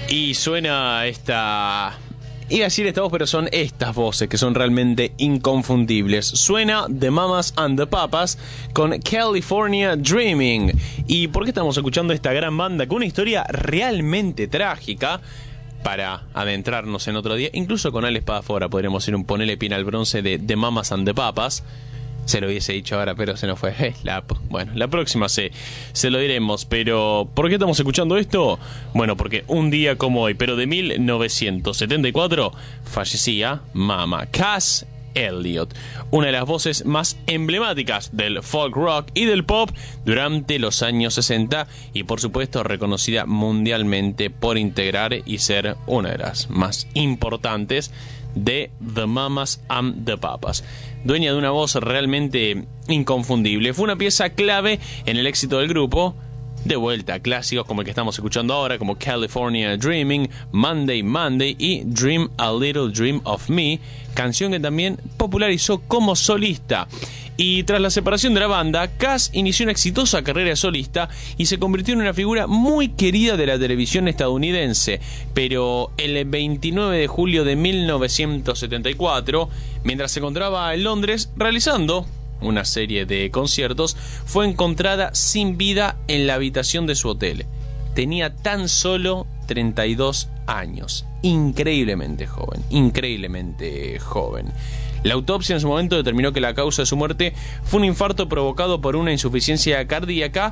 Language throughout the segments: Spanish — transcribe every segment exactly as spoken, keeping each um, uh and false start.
Y suena esta... Iba a decir esta voz, pero son estas voces que son realmente inconfundibles. Suena The Mamas and the Papas con California Dreaming. ¿Y por qué estamos escuchando esta gran banda con una historia realmente trágica? Para adentrarnos en otro día, incluso con Al Espadafora podríamos hacer un ponele pin al bronce de The Mamas and the Papas. Se lo hubiese dicho ahora, pero se nos fue. Eh, la, bueno, la próxima se, se lo diremos. Pero, ¿por qué estamos escuchando esto? Bueno, porque un día como hoy, pero de mil novecientos setenta y cuatro, fallecía Mama Cass Elliot, una de las voces más emblemáticas del folk rock y del pop durante los años sesenta, y por supuesto reconocida mundialmente por integrar y ser una de las más importantes de The Mamas and the Papas. Dueña de una voz realmente inconfundible, fue una pieza clave en el éxito del grupo. De vuelta, clásicos como el que estamos escuchando ahora, como California Dreaming, Monday Monday y Dream a Little Dream of Me, canción que también popularizó como solista. Y tras la separación de la banda, Cass inició una exitosa carrera solista y se convirtió en una figura muy querida de la televisión estadounidense. Pero el veintinueve de julio de mil novecientos setenta y cuatro, mientras se encontraba en Londres realizando una serie de conciertos, fue encontrada sin vida en la habitación de su hotel. Tenía tan solo treinta y dos años. Increíblemente joven, increíblemente joven. La autopsia en su momento determinó que la causa de su muerte fue un infarto provocado por una insuficiencia cardíaca,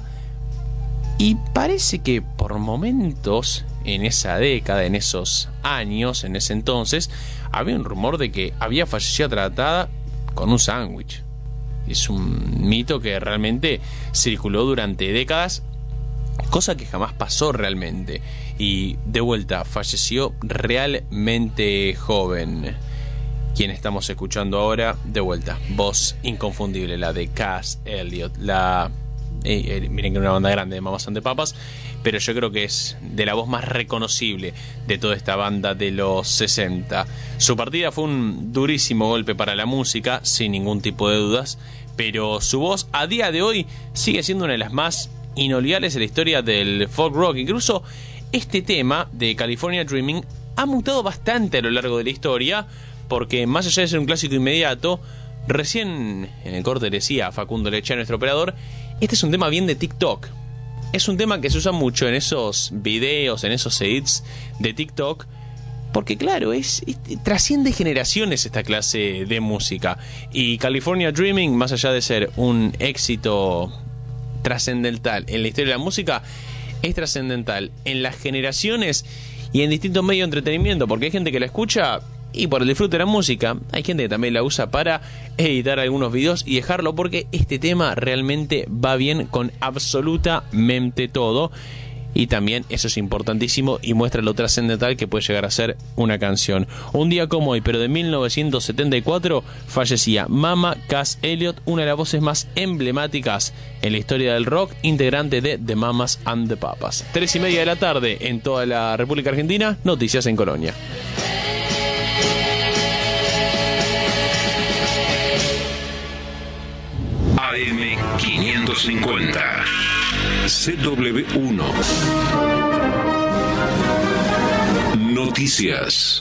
y parece que por momentos en esa década, en esos años, en ese entonces, había un rumor de que había fallecido tratada con un sándwich. Es un mito que realmente circuló durante décadas, cosa que jamás pasó realmente. Y de vuelta, falleció realmente joven. Quien estamos escuchando ahora, de vuelta, voz inconfundible, la de Cass Elliot. La, eh, eh, miren que es una banda grande de Mamas and the Papas, pero yo creo que es de la voz más reconocible de toda esta banda de los sesenta. Su partida fue un durísimo golpe para la música, sin ningún tipo de dudas, pero su voz a día de hoy sigue siendo una de las más inolvidables de la historia del folk rock. Incluso este tema de California Dreaming ha mutado bastante a lo largo de la historia, porque más allá de ser un clásico inmediato, recién en el corte le decía a Facundo Leche, nuestro operador, este es un tema bien de TikTok. Es un tema que se usa mucho en esos videos, en esos edits de TikTok, porque claro, es, es trasciende generaciones esta clase de música. Y California Dreaming, más allá de ser un éxito trascendental en la historia de la música, es trascendental en las generaciones y en distintos medios de entretenimiento, porque hay gente que la escucha y por el disfrute de la música, hay gente que también la usa para editar algunos videos y dejarlo, porque este tema realmente va bien con absolutamente todo. Y también eso es importantísimo y muestra lo trascendental que puede llegar a ser una canción. Un día como hoy, pero de mil novecientos setenta y cuatro, fallecía Mama Cass Elliot, una de las voces más emblemáticas en la historia del rock, integrante de The Mamas and the Papas. Tres y media de la tarde en toda la República Argentina, noticias en Colonia. A M quinientos cincuenta C W uno Noticias.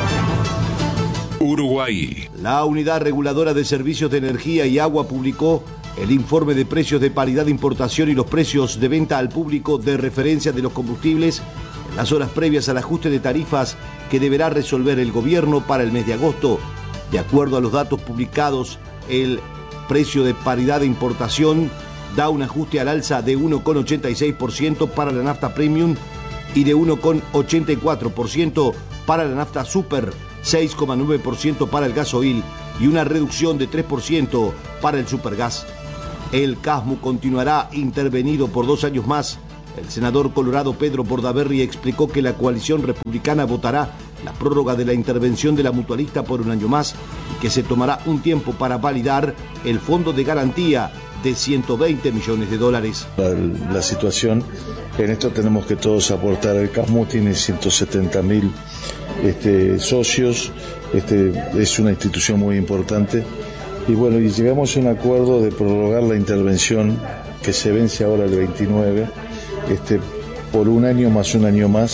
Uruguay. La Unidad Reguladora de Servicios de Energía y Agua publicó el informe de precios de paridad de importación y los precios de venta al público de referencia de los combustibles en las horas previas al ajuste de tarifas que deberá resolver el gobierno para el mes de agosto. De acuerdo a los datos publicados, el precio de paridad de importación da un ajuste al alza de uno coma ochenta y seis por ciento para la nafta premium y de uno coma ochenta y cuatro por ciento para la nafta super, seis coma nueve por ciento para el gasoil y una reducción de tres por ciento para el supergas. El CASMU continuará intervenido por dos años más. El senador colorado Pedro Bordaberry explicó que la coalición republicana votará la prórroga de la intervención de la mutualista por un año más y que se tomará un tiempo para validar el fondo de garantía de ciento veinte millones de dólares. La, la situación, en esto tenemos que todos aportar. El CASMU tiene ciento setenta mil este, socios, este, es una institución muy importante, y bueno, y llegamos a un acuerdo de prorrogar la intervención que se vence ahora el veintinueve, este, por un año más un año más,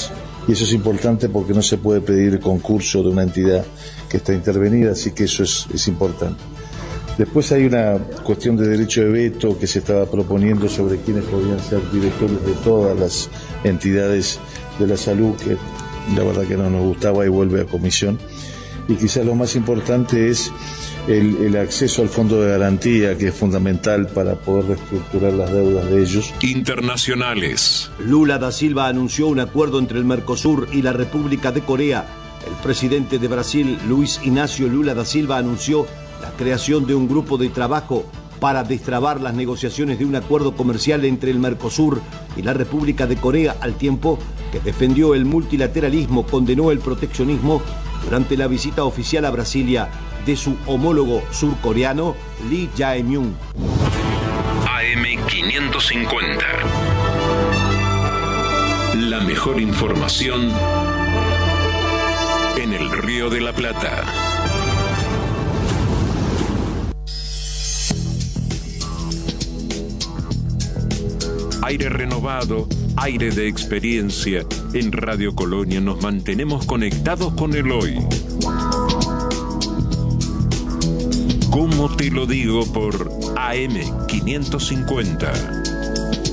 y eso es importante porque no se puede pedir el concurso de una entidad que está intervenida, así que eso es, es importante. Después hay una cuestión de derecho de veto que se estaba proponiendo sobre quiénes podían ser directores de todas las entidades de la salud, que la verdad que no nos gustaba y vuelve a comisión. Y quizás lo más importante es el, el acceso al fondo de garantía, que es fundamental para poder reestructurar las deudas de ellos. Internacionales. Lula da Silva anunció un acuerdo entre el Mercosur y la República de Corea. El presidente de Brasil, Luis Inácio Lula da Silva, anunció la creación de un grupo de trabajo para destrabar las negociaciones de un acuerdo comercial entre el Mercosur y la República de Corea, al tiempo que defendió el multilateralismo, condenó el proteccionismo durante la visita oficial a Brasilia de su homólogo surcoreano, Lee Jae-myung. A M quinientos cincuenta. La mejor información en el Río de la Plata. Aire renovado, aire de experiencia. En Radio Colonia nos mantenemos conectados con el hoy. ¿Cómo te lo digo? Por A M quinientos cincuenta.